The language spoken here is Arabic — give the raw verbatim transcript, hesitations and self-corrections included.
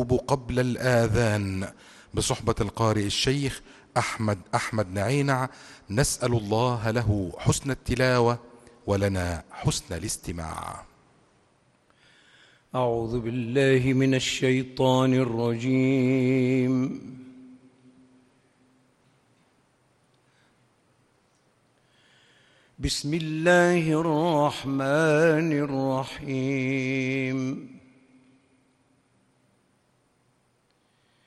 القلوب قبل الآذان بصحبة القارئ الشيخ أحمد أحمد نعينع. نسأل الله له حسن التلاوة ولنا حسن الاستماع. أعوذ بالله من الشيطان الرجيم. بسم الله الرحمن الرحيم.